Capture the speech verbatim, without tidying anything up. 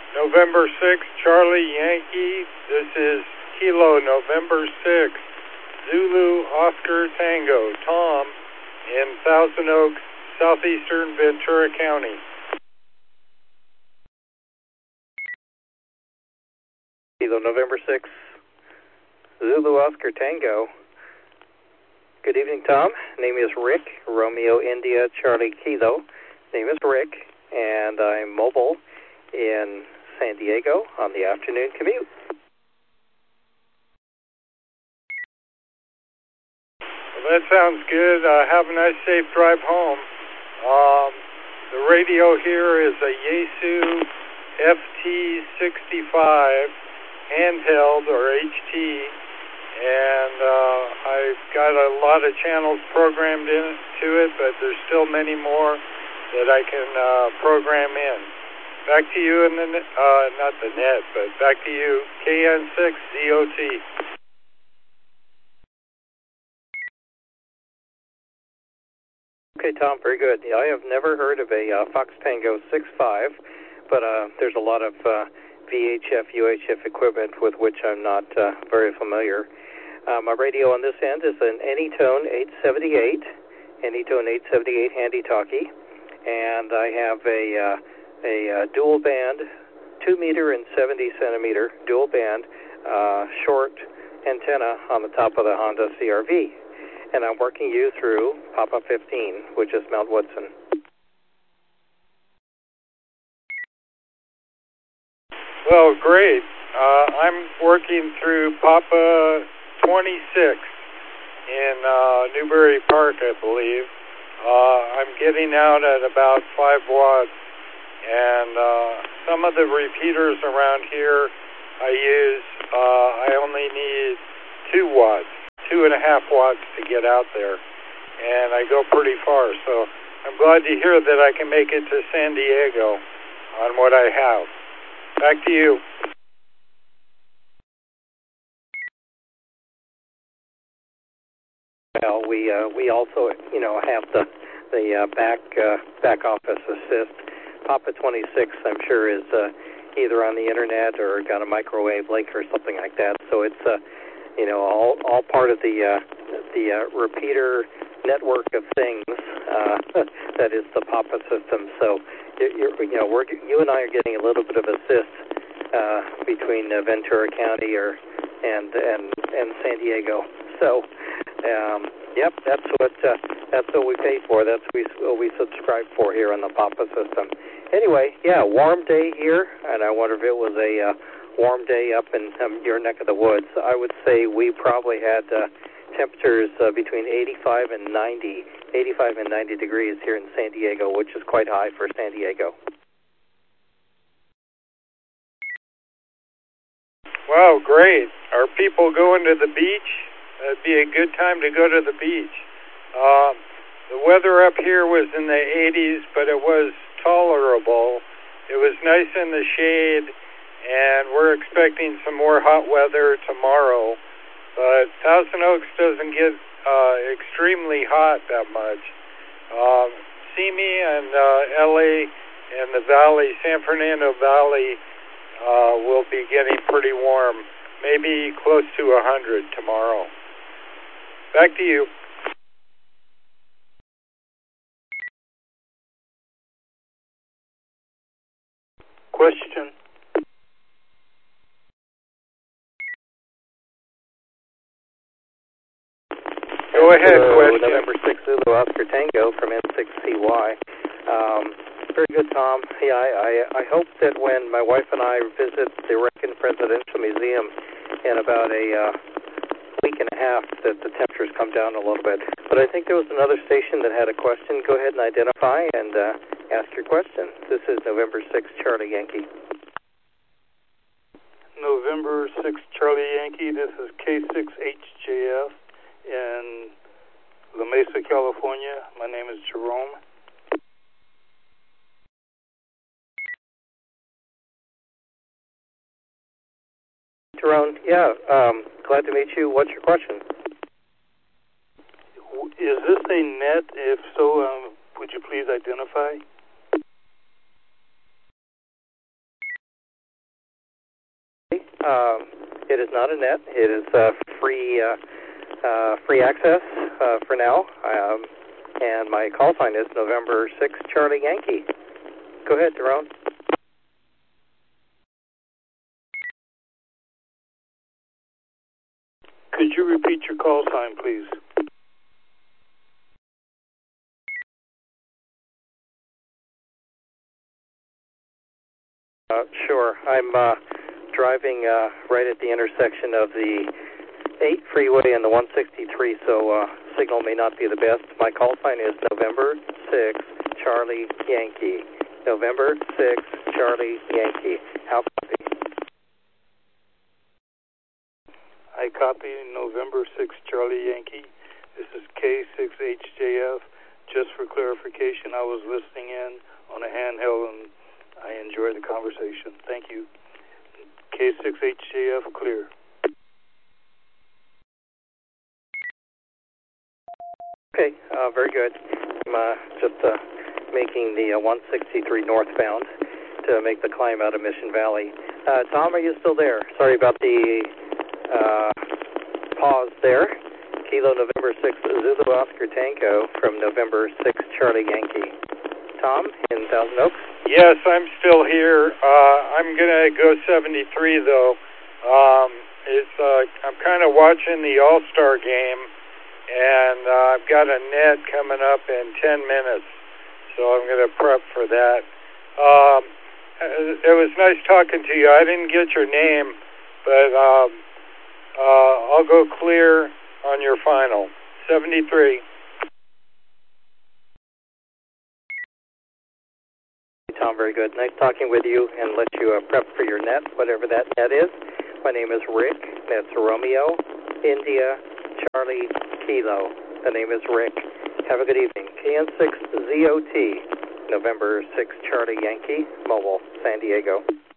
November sixth, Charlie Yankee. This is Kilo, November sixth, Zulu Oscar Tango, Tom, in Thousand Oaks, southeastern Ventura County. Kilo, November sixth, Zulu Oscar Tango. Good evening, Tom. Name is Rick, Romeo India Charlie Kilo. Name is Rick, and I'm mobile in San Diego on the afternoon commute. Well, that sounds good. Uh, have a nice, safe drive home. Um, the radio here is a Yaesu F T sixty-five handheld, or H T, and uh, I've got a lot of channels programmed into it, but there's still many more that I can uh, program in. Back to you in the, uh, not the net, but back to you, K N six Z O T. Okay, Tom, very good. Yeah, I have never heard of a uh, Fox Tango six five, but uh, there's a lot of uh, V H F, U H F equipment with which I'm not uh, very familiar. Uh, my radio on this end is an Anytone eight seventy-eight, Anytone eight seventy-eight handy talkie, and I have a uh, a uh, dual band, two meter and seventy centimeter dual band uh, short antenna on the top of the Honda C R V, and I'm working you through Papa fifteen, which is Mount Woodson. Well, great. Uh, I'm working through Papa twenty-six in uh, Newbury Park, I believe. Uh, I'm getting out at about five watts, and uh, some of the repeaters around here I use, uh, I only need two watts, two and a half watts to get out there, and I go pretty far. So I'm glad to hear that I can make it to San Diego on what I have. Back to you. Well, we uh, we also, you know, have the the uh, back uh, back office assist. Papa twenty-six, I'm sure, is uh, either on the internet or got a microwave link or something like that. So it's uh, you know, all all part of the uh, the uh, repeater network of things uh, that is the Papa system. So you're, you know, we're you and I are getting a little bit of assist uh, between uh, Ventura County or and and and San Diego. So. Um, yep, that's what uh, that's what we pay for. That's what we subscribe for here on the Papa system. Anyway, yeah, warm day here, and I wonder if it was a uh, warm day up in um, your neck of the woods. I would say we probably had uh, temperatures uh, between eighty-five and ninety, eighty-five and ninety degrees here in San Diego, which is quite high for San Diego. Wow, great. Are people going to the beach? It'd be a good time to go to the beach. Uh, the weather up here was in the eighties, but it was tolerable. It was nice in the shade, and we're expecting some more hot weather tomorrow. But Thousand Oaks doesn't get uh, extremely hot that much. Um, Simi and uh, L A and the Valley, San Fernando Valley, uh, will be getting pretty warm, maybe close to one hundred tomorrow. Back to you. Question. Go ahead, uh, question. November sixth, Zulu Oscar Tango from N six C Y. Um, very good, Tom. Yeah, I, I, I hope that when my wife and I visit the Reagan Presidential Museum in about a uh, week and a half, that the temperatures come down a little bit. But I think there was another station that had a question. Go ahead and identify and uh, ask your question. This is November sixth, Charlie Yankee. November sixth, Charlie Yankee. This is K six H J F in La Mesa, California. My name is Jerome. Jerome, yeah, um, glad to meet you. What's your question? Is this a net? If so, um, would you please identify? Um, it is not a net. It is uh, free uh, uh, free access uh, for now. Um, and my call sign is November sixth, Charlie Yankee. Go ahead, Tyrone. Could you repeat your call sign, please? Uh, sure. I'm uh, driving uh, right at the intersection of the eight freeway and the one sixty-three, so uh, signal may not be the best. My call sign is November sixth, Charlie Yankee. November sixth, Charlie Yankee. How copy? I copy November sixth, Charlie Yankee. This is K six H J F. Just for clarification, I was listening in on a handheld and I enjoyed the conversation. Thank you. K six H J F, clear. Okay, uh, very good. I'm uh, just uh, making the uh, one sixty-three northbound to make the climb out of Mission Valley. Uh, Tom, are you still there? Sorry about the uh, pause there. Kilo November sixth, Zulu Oscar Tango from November sixth, Charlie Yankee. Tom in Thousand Oaks? Yes, I'm still here. Uh, I'm going to go seventy-three, though. Um, it's uh, I'm kind of watching the All-Star game, and uh, I've got a net coming up in ten minutes, so I'm going to prep for that. Um, it was nice talking to you. I didn't get your name, but um, uh, I'll go clear on your final. seventy-three. Tom, very good. Nice talking with you, and let you uh, prep for your net, whatever that net is. My name is Rick. That's Romeo, India, Charlie, Kilo. The name is Rick. Have a good evening. K N six Z O T, November sixth, Charlie Yankee, Mobile, San Diego.